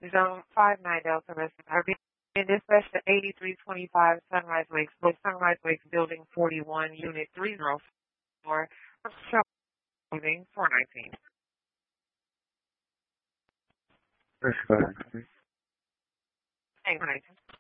Zone 59 Delta resident are being dispatched to 8325 Sunrise Lakes, Sunrise Lakes Building 41, Unit 304, Building 419. First class. Thanks, 419.